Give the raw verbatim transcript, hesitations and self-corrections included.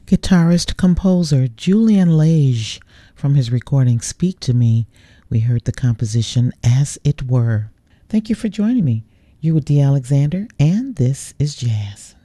Guitarist composer Julian Lage, from his recording Speak to Me, we heard the composition As It Were. Thank you for joining me. You with Dee Alexander, and this is Jazz.